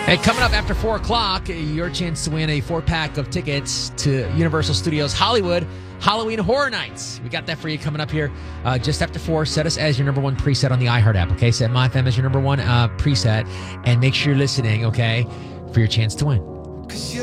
Hey, coming up after 4 o'clock, your chance to win a 4-pack of tickets to Universal Studios Hollywood Halloween Horror Nights. We got that for you coming up here just after 4. Set us as your number 1 preset on the iHeart app, okay? Set MyFM as your number 1 preset, and make sure you're listening, okay, for your chance to win.